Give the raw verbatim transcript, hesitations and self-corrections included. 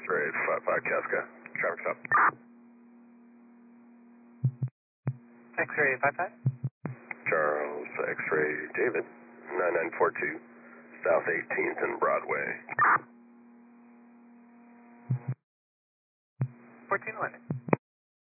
X-ray five five Casca. Traffic stop. X-ray five five. Charles X-ray David, nine nine four two, South eighteenth and Broadway. fourteen one.